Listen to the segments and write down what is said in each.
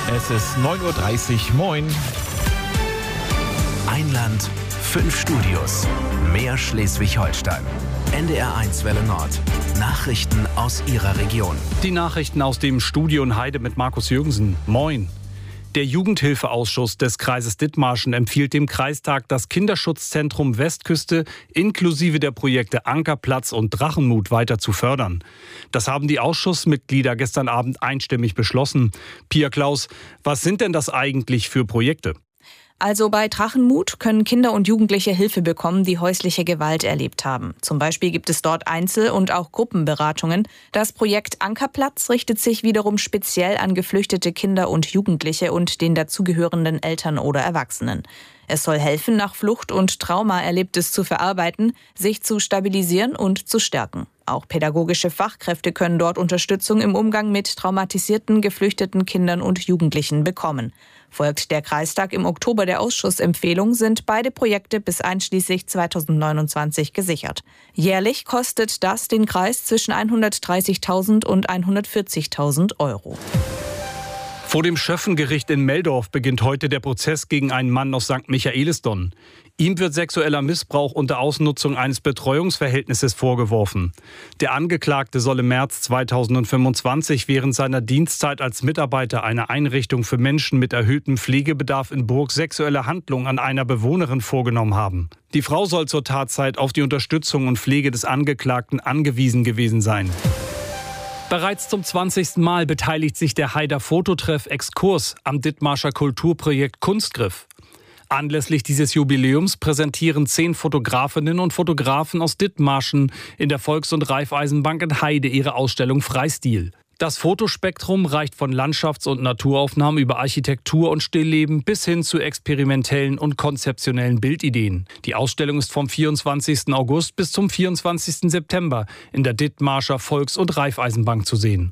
Es ist 9:30 Uhr. Moin. Ein Land, 5 Studios. Mehr Schleswig-Holstein. NDR1 Welle Nord. Nachrichten aus Ihrer Region. Die Nachrichten aus dem Studio in Heide mit Markus Jürgensen. Moin. Der Jugendhilfeausschuss des Kreises Dithmarschen empfiehlt dem Kreistag, das Kinderschutzzentrum Westküste inklusive der Projekte Ankerplatz und Drachenmut weiter zu fördern. Das haben die Ausschussmitglieder gestern Abend einstimmig beschlossen. Pia Klaus, was sind denn das eigentlich für Projekte? Also bei Drachenmut können Kinder und Jugendliche Hilfe bekommen, die häusliche Gewalt erlebt haben. Zum Beispiel gibt es dort Einzel- und auch Gruppenberatungen. Das Projekt Ankerplatz richtet sich wiederum speziell an geflüchtete Kinder und Jugendliche und den dazugehörenden Eltern oder Erwachsenen. Es soll helfen, nach Flucht und Trauma Erlebtes zu verarbeiten, sich zu stabilisieren und zu stärken. Auch pädagogische Fachkräfte können dort Unterstützung im Umgang mit traumatisierten, geflüchteten Kindern und Jugendlichen bekommen. Folgt der Kreistag im Oktober der Ausschussempfehlung, sind beide Projekte bis einschließlich 2029 gesichert. Jährlich kostet das den Kreis zwischen 130.000 und 140.000 Euro. Vor dem Schöffengericht in Meldorf beginnt heute der Prozess gegen einen Mann aus St. Michaelisdonn. Ihm wird sexueller Missbrauch unter Ausnutzung eines Betreuungsverhältnisses vorgeworfen. Der Angeklagte soll im März 2025 während seiner Dienstzeit als Mitarbeiter einer Einrichtung für Menschen mit erhöhtem Pflegebedarf in Burg sexuelle Handlungen an einer Bewohnerin vorgenommen haben. Die Frau soll zur Tatzeit auf die Unterstützung und Pflege des Angeklagten angewiesen gewesen sein. Bereits zum 20. Mal beteiligt sich der Heider Fototreff Exkurs am Dithmarscher Kulturprojekt Kunstgriff. Anlässlich dieses Jubiläums präsentieren 10 Fotografinnen und Fotografen aus Dithmarschen in der Volks- und Raiffeisenbank in Heide ihre Ausstellung Freistil. Das Fotospektrum reicht von Landschafts- und Naturaufnahmen über Architektur und Stillleben bis hin zu experimentellen und konzeptionellen Bildideen. Die Ausstellung ist vom 24. August bis zum 24. September in der Dithmarscher Volks- und Raiffeisenbank zu sehen.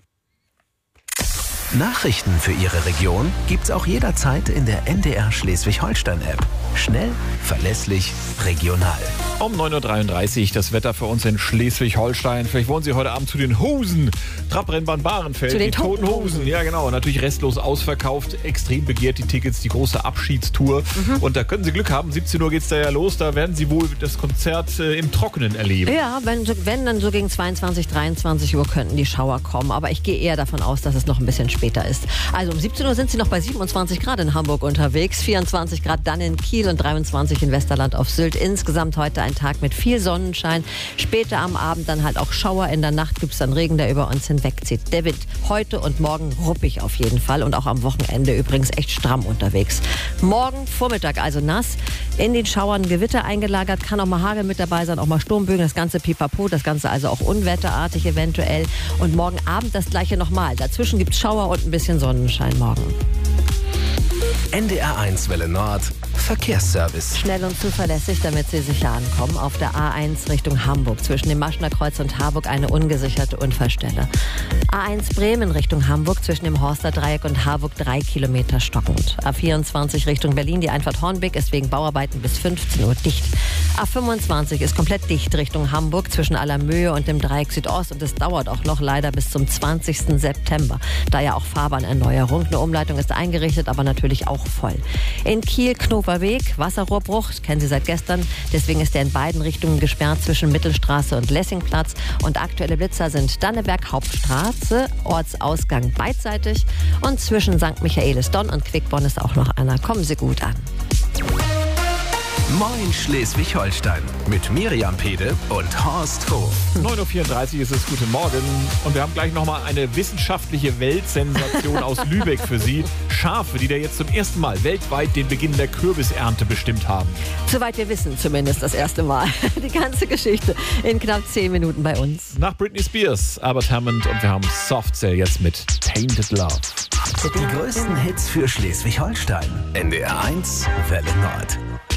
Nachrichten für Ihre Region gibt's auch jederzeit in der NDR Schleswig-Holstein-App. Schnell, verlässlich, regional. Um 9:33 Uhr das Wetter für uns in Schleswig-Holstein. Vielleicht wollen Sie heute Abend zu den Hosen. Trabrennbahn Bahrenfeld, zu den die Toten Hosen. Ja, genau. Natürlich restlos ausverkauft. Extrem begehrt die Tickets, die große Abschiedstour. Und da können Sie Glück haben. 17 Uhr geht's da ja los. Da werden Sie wohl das Konzert im Trockenen erleben. Ja, wenn dann so gegen 22, 23 Uhr könnten die Schauer kommen. Aber ich gehe eher davon aus, dass es noch ein bisschen später ist. Also um 17 Uhr sind Sie noch bei 27 Grad in Hamburg unterwegs, 24 Grad dann in Kiel und 23 in Westerland auf Sylt. Insgesamt heute ein Tag mit viel Sonnenschein. Später am Abend dann halt auch Schauer. In der Nacht gibt es dann Regen, der über uns hinwegzieht. Der Wind heute und morgen ruppig auf jeden Fall und auch am Wochenende übrigens echt stramm unterwegs. Morgen Vormittag also nass, in den Schauern Gewitter eingelagert, kann auch mal Hagel mit dabei sein, auch mal Sturmbögen, das ganze Pipapo, das Ganze also auch unwetterartig eventuell. Und morgen Abend das gleiche nochmal. Dazwischen gibt es Schauer und ein bisschen Sonnenschein morgen. NDR1 Welle Nord. Verkehrsservice. Schnell und zuverlässig, damit Sie sicher ankommen. Auf der A1 Richtung Hamburg. Zwischen dem Maschner Kreuz und Harburg eine ungesicherte Unfallstelle. A1 Bremen Richtung Hamburg. Zwischen dem Horster Dreieck und Harburg 3 Kilometer stockend. A24 Richtung Berlin. Die Einfahrt Hornbeck ist wegen Bauarbeiten bis 15 Uhr dicht. A25 ist komplett dicht Richtung Hamburg. Zwischen Allermöhe und dem Dreieck Südost. Und es dauert auch noch leider bis zum 20. September. Da ja auch Fahrbahnerneuerung. Eine Umleitung ist eingerichtet, aber natürlich auch voll. In Kiel Knofer Weg, Wasserrohrbruch, kennen Sie seit gestern. Deswegen ist er in beiden Richtungen gesperrt zwischen Mittelstraße und Lessingplatz. Und aktuelle Blitzer sind Danneberg Hauptstraße, Ortsausgang beidseitig. Und zwischen St. Michaelisdonn und Quickborn ist auch noch einer. Kommen Sie gut an. Moin Schleswig-Holstein mit Miriam Pede und Horst Hof. 9:34 Uhr ist es. Guten Morgen. Und wir haben gleich nochmal eine wissenschaftliche Weltsensation aus Lübeck für Sie. Schafe, die da jetzt zum ersten Mal weltweit den Beginn der Kürbisernte bestimmt haben. Soweit wir wissen, zumindest das erste Mal. Die ganze Geschichte in knapp 10 Minuten bei uns. Nach Britney Spears, Albert Hammond und wir haben Soft Cell jetzt mit Tainted Love. Die größten Hits für Schleswig-Holstein. NDR1 Welle Nord.